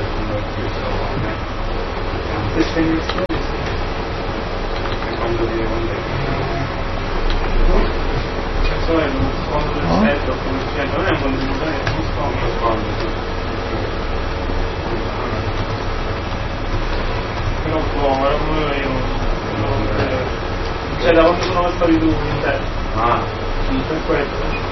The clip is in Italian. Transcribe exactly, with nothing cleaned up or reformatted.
queste emissioni quando viene quando è uno sfondo del setto come dicendo non è un mondo di non è uno sfondo uno sfondo però può ma come io cioè da quando sono sparito in te ah per questo